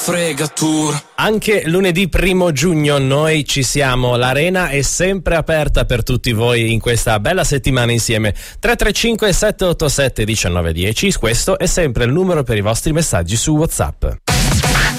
fregatura. Anche lunedì 1 giugno noi ci siamo, l'arena è sempre aperta per tutti voi in questa bella settimana insieme. 335 787 1910, questo è sempre il numero per i vostri messaggi su WhatsApp.